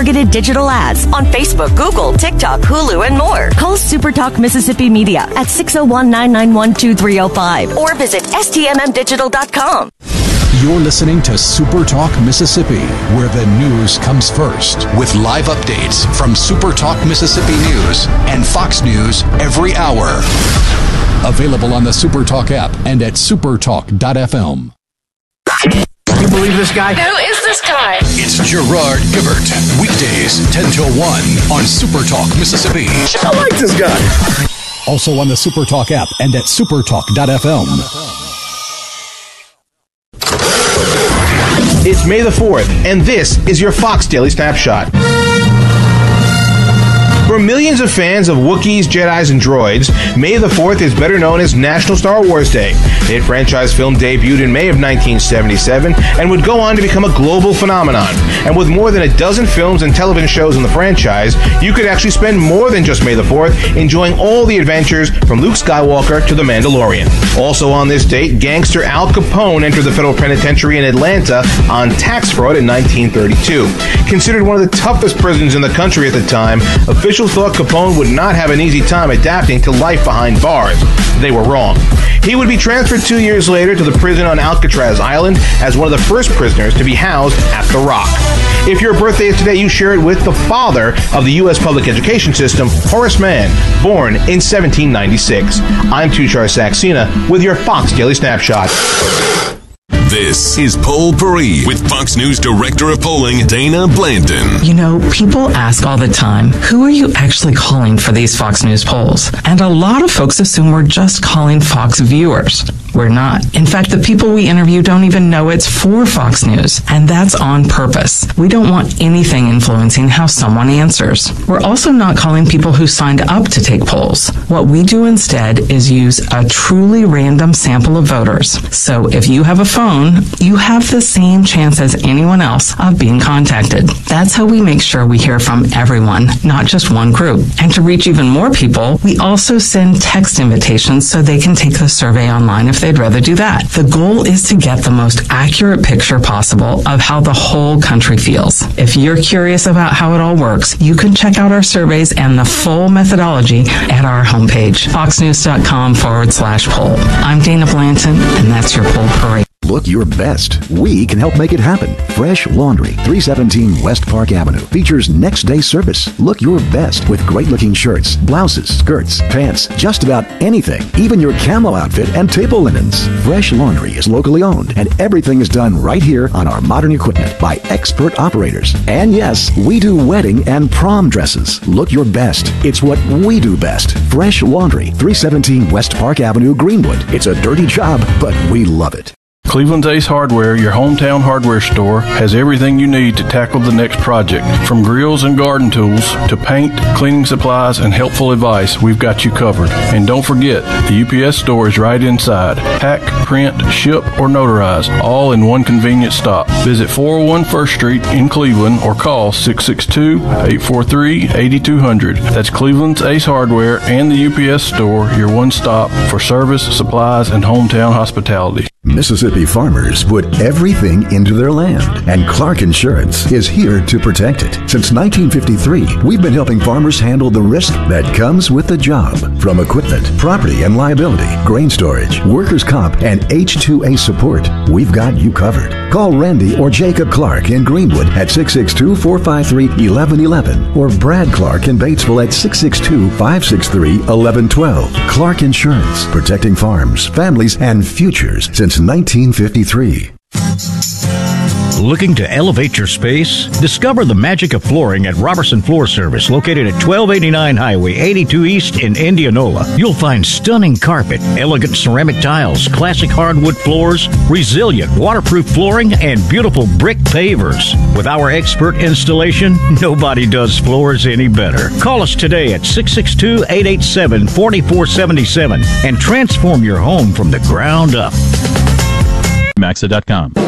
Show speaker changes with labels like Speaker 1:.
Speaker 1: targeted digital ads on Facebook, Google, TikTok, Hulu, and more. Call SuperTalk Mississippi Media at 601-991-2305 or visit stmmdigital.com.
Speaker 2: You're listening to Super Talk Mississippi, where the news comes first, with live updates from Super Talk Mississippi News and Fox News every hour. Available on the Super Talk app and at supertalk.fm.
Speaker 3: You believe this guy?
Speaker 4: Who is this guy?
Speaker 2: It's Gerard Gibert, weekdays 10 till 1 on Super Talk Mississippi.
Speaker 3: I like this guy.
Speaker 2: Also on the Super Talk app and at supertalk.fm.
Speaker 5: It's May the 4th, and this is your Fox Daily Snapshot. For millions of fans of Wookiees, Jedis, and droids, May the 4th is better known as National Star Wars Day. The hit franchise film debuted in May of 1977 and would go on to become a global phenomenon. And with more than a dozen films and television shows in the franchise, you could actually spend more than just May the 4th enjoying all the adventures from Luke Skywalker to The Mandalorian. Also on this date, gangster Al Capone entered the federal penitentiary in Atlanta on tax fraud in 1932. Considered one of the toughest prisons in the country at the time, officials thought Capone would not have an easy time adapting to life behind bars. They were wrong. He would be transferred 2 years later to the prison on Alcatraz Island as one of the first prisoners to be housed at The Rock. If your birthday is today, you share it with the father of the U.S. public education system, Horace Mann, born in 1796. I'm Tushar Saxena with your Fox Daily Snapshot.
Speaker 6: This is Poll Paris with Fox News Director of Polling, Dana Blanton.
Speaker 7: You know, people ask all the time, who are you actually calling for these Fox News polls? And a lot of folks assume we're just calling Fox viewers. We're not. In fact, the people we interview don't even know it's for Fox News, and that's on purpose. We don't want anything influencing how someone answers. We're also not calling people who signed up to take polls. What we do instead is use a truly random sample of voters. So if you have a phone, you have the same chance as anyone else of being contacted. That's how we make sure we hear from everyone, not just one group. And to reach even more people, we also send text invitations so they can take the survey online if they'd rather do that. The goal is to get the most accurate picture possible of how the whole country feels. If you're curious about how it all works, you can check out our surveys and the full methodology at our homepage, foxnews.com/poll. I'm Dana Blanton, and that's your Poll Parade.
Speaker 8: Look your best. We can help make it happen. Fresh Laundry, 317 West Park Avenue, features next day service. Look your best with great-looking shirts, blouses, skirts, pants, just about anything, even your camo outfit and table linens. Fresh Laundry is locally owned, and everything is done right here on our modern equipment by expert operators. And yes, we do wedding and prom dresses. Look your best. It's what we do best. Fresh Laundry, 317 West Park Avenue, Greenwood. It's a dirty job, but we love it.
Speaker 9: Cleveland's Ace Hardware, your hometown hardware store, has everything you need to tackle the next project. From grills and garden tools to paint, cleaning supplies, and helpful advice, we've got you covered. And don't forget, the UPS store is right inside. Pack, print, ship, or notarize, all in one convenient stop. Visit 401 First Street in Cleveland or call 662-843-8200. That's Cleveland's Ace Hardware and the UPS store, your one stop for service, supplies, and hometown hospitality.
Speaker 8: Mississippi farmers put everything into their land, and Clark Insurance is here to protect it. Since 1953, we've been helping farmers handle the risk that comes with the job. From equipment, property and liability, grain storage, workers' comp, and H-2A support, we've got you covered. Call Randy or Jacob Clark in Greenwood at 662-453-1111 or Brad Clark in Batesville at 662-563-1112. Clark Insurance, protecting farms, families, and futures since 1953.
Speaker 10: Looking to elevate your space? Discover the magic of flooring at Robertson Floor Service, located at 1289 Highway 82 East in Indianola. You'll find stunning carpet, elegant ceramic tiles, classic hardwood floors, resilient waterproof flooring, and beautiful brick pavers. With our expert installation, nobody does floors any better. Call us today at 662-887-4477 and transform your home from the ground up.
Speaker 11: Maxa.com.